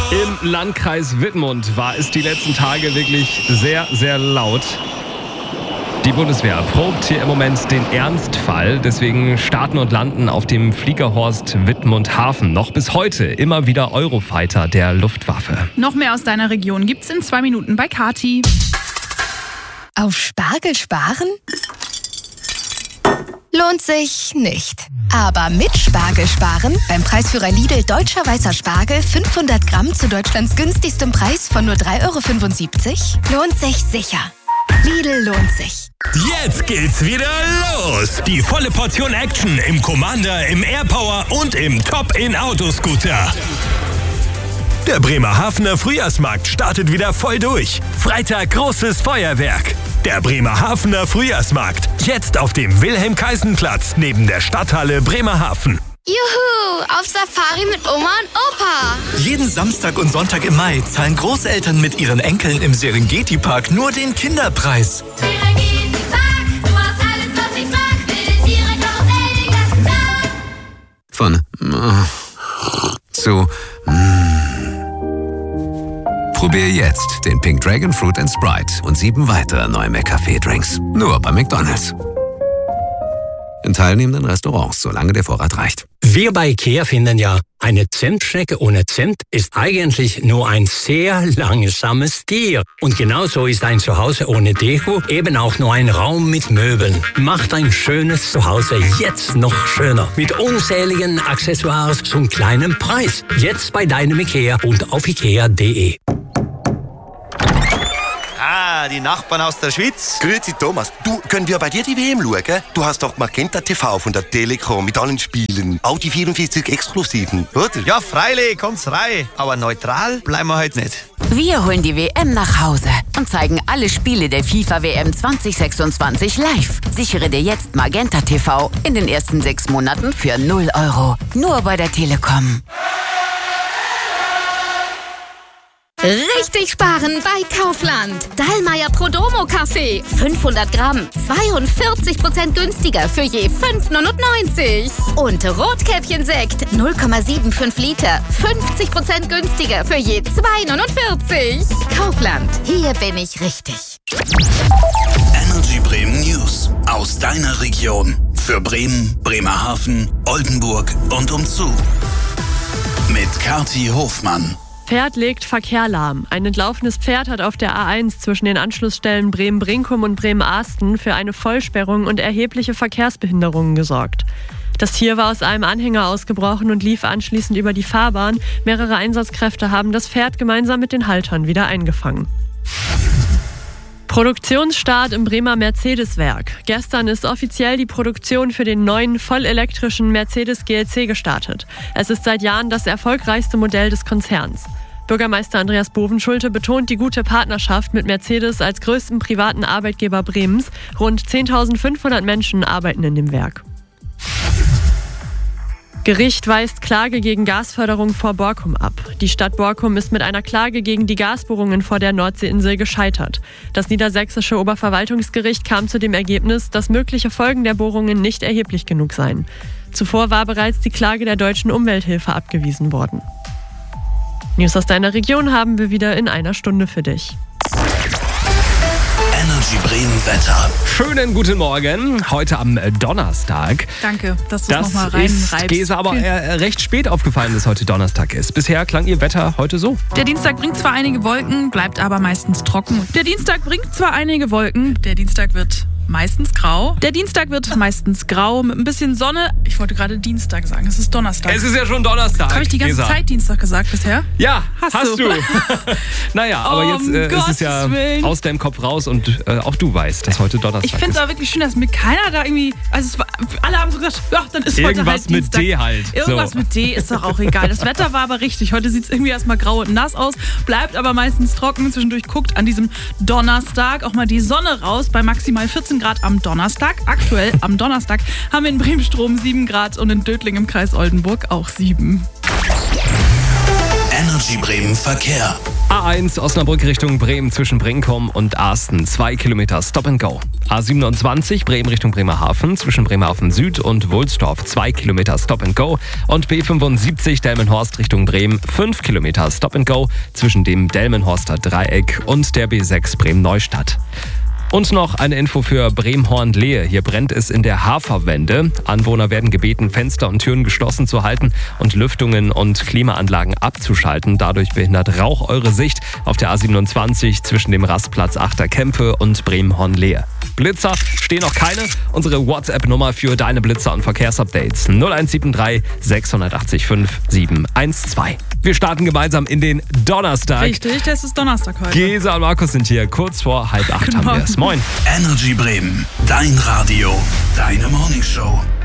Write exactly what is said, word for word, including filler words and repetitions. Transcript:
Im Landkreis Wittmund war es die letzten Tage wirklich sehr, sehr laut. Die Bundeswehr erprobt hier im Moment den Ernstfall. Deswegen starten und landen auf dem Fliegerhorst Wittmund-Hafen noch bis heute immer wieder Eurofighter der Luftwaffe. Noch mehr aus deiner Region gibt's in zwei Minuten bei Kati. Auf Spargel sparen? Lohnt sich nicht. Aber mit Spargel sparen, beim Preisführer Lidl Deutscher Weißer Spargel fünfhundert Gramm zu Deutschlands günstigstem Preis von nur drei Euro fünfundsiebzig, lohnt sich sicher. Lidl lohnt sich. Jetzt geht's wieder los. Die volle Portion Action im Commander, im Airpower und im Top-in-Autoscooter. Der Bremerhavener Frühjahrsmarkt startet wieder voll durch. Freitag großes Feuerwerk. Der Bremerhavener Frühjahrsmarkt. Jetzt auf dem Wilhelm-Kaisen-Platz neben der Stadthalle Bremerhaven. Juhu, auf Safari mit Oma und Opa. Jeden Samstag und Sonntag im Mai zahlen Großeltern mit ihren Enkeln im Serengeti-Park nur den Kinderpreis. Serengeti-Park, du hast alles, was ich mag. Wilde Tiere, Karussell, den ganzen Tag. Von äh, zu mm. Probier jetzt den Pink Dragon Fruit and Sprite und sieben weitere neue McCafé-Drinks. Nur bei McDonald's. In teilnehmenden Restaurants, solange der Vorrat reicht. Wir bei IKEA finden ja, eine Zimtschnecke ohne Zimt ist eigentlich nur ein sehr langsames Tier. Und genauso ist ein Zuhause ohne Deko eben auch nur ein Raum mit Möbeln. Macht ein schönes Zuhause jetzt noch schöner. Mit unzähligen Accessoires zum kleinen Preis. Jetzt bei deinem IKEA und auf ikea punkt de. Ah, die Nachbarn aus der Schweiz. Grüezi Thomas. Du, können wir bei dir die W M schauen? Du hast doch Magenta T V von der Telekom mit allen Spielen. Auch die vierundvierzig Exklusiven, oder? Ja, freilich, kommt's rein. Aber neutral bleiben wir heute nicht. Wir holen die W M nach Hause und zeigen alle Spiele der FIFA W M zwanzig sechsundzwanzig live. Sichere dir jetzt Magenta T V in den ersten sechs Monaten für null Euro. Nur bei der Telekom. Richtig sparen bei Kaufland. Dallmayr Prodomo Kaffee. fünfhundert Gramm. zweiundvierzig Prozent günstiger für je fünf neunundneunzig. Und Rotkäppchen-Sekt. null Komma fünfundsiebzig Liter. fünfzig Prozent günstiger für je zwei neunundvierzig. Kaufland. Hier bin ich richtig. Energy Bremen News. Aus deiner Region. Für Bremen, Bremerhaven, Oldenburg und umzu. Mit Kati Hofmann. Pferd legt Verkehr lahm. Ein entlaufenes Pferd hat auf der A eins zwischen den Anschlussstellen Bremen-Brinkum und Bremen-Ahsten für eine Vollsperrung und erhebliche Verkehrsbehinderungen gesorgt. Das Tier war aus einem Anhänger ausgebrochen und lief anschließend über die Fahrbahn. Mehrere Einsatzkräfte haben das Pferd gemeinsam mit den Haltern wieder eingefangen. Produktionsstart im Bremer Mercedes-Werk. Gestern ist offiziell die Produktion für den neuen vollelektrischen Mercedes G L C gestartet. Es ist seit Jahren das erfolgreichste Modell des Konzerns. Bürgermeister Andreas Bovenschulte betont die gute Partnerschaft mit Mercedes als größten privaten Arbeitgeber Bremens. Rund zehntausendfünfhundert Menschen arbeiten in dem Werk. Gericht weist Klage gegen Gasförderung vor Borkum ab. Die Stadt Borkum ist mit einer Klage gegen die Gasbohrungen vor der Nordseeinsel gescheitert. Das niedersächsische Oberverwaltungsgericht kam zu dem Ergebnis, dass mögliche Folgen der Bohrungen nicht erheblich genug seien. Zuvor war bereits die Klage der Deutschen Umwelthilfe abgewiesen worden. News aus deiner Region haben wir wieder in einer Stunde für dich. Energy Bremen Wetter. Schönen guten Morgen, heute am Donnerstag. Danke, dass du es Das nochmal ist reinreibst. Gesa aber äh, recht spät aufgefallen, dass heute Donnerstag ist. Bisher klang ihr Wetter heute so. Der Dienstag bringt zwar einige Wolken, bleibt aber meistens trocken. Der Dienstag bringt zwar einige Wolken, der Dienstag wird meistens grau. Der Dienstag wird meistens grau mit ein bisschen Sonne. Ich wollte gerade Dienstag sagen, es ist Donnerstag. Es ist ja schon Donnerstag. Habe ich die ganze Gesa. Zeit Dienstag gesagt bisher? Ja, hast, Hast du. du. Naja, aber Oh, jetzt um äh, ist es ja Gottes Willen. aus deinem Kopf raus und äh, auch du weißt, dass heute Donnerstag Ich finde es ist. aber wirklich schön, dass mir keiner da irgendwie, also es war, alle haben so gesagt, ja, dann ist heute Irgendwas halt mit Dienstag. D halt. Irgendwas So. mit D ist doch auch egal. Das Wetter war aber richtig. Heute sieht es irgendwie erstmal grau und nass aus, bleibt aber meistens trocken. Zwischendurch guckt an diesem Donnerstag auch mal die Sonne raus bei maximal vierzehn Grad am Donnerstag. Aktuell am Donnerstag haben wir in Bremen-Strom sieben Grad und in Dötling im Kreis Oldenburg auch sieben. Energy Bremen Verkehr. A eins Osnabrück Richtung Bremen zwischen Brinkum und Arsten. zwei Kilometer Stop and Go. A siebenundzwanzig Bremen Richtung Bremerhaven zwischen Bremerhaven Süd und Wulstorf. zwei Kilometer Stop and Go. Und B fünfundsiebzig Delmenhorst Richtung Bremen. fünf Kilometer Stop and Go zwischen dem Delmenhorster Dreieck und der B sechs Bremen-Neustadt. Und noch eine Info für Bremen-Hornlehe. Hier brennt es in der Haferwende. Anwohner werden gebeten, Fenster und Türen geschlossen zu halten und Lüftungen und Klimaanlagen abzuschalten. Dadurch behindert Rauch eure Sicht auf der A siebenundzwanzig zwischen dem Rastplatz Achterkämpfe und Bremen-Hornlehe. Blitzer stehen noch keine. Unsere WhatsApp-Nummer für deine Blitzer und Verkehrsupdates null eins sieben drei sechs acht fünf sieben eins zwei. Wir starten gemeinsam in den Donnerstag. Richtig, das ist Donnerstag heute. Gesa und Markus sind hier. Kurz vor halb acht Genau. haben wir es. Moin. Energy Bremen, dein Radio, deine Morningshow.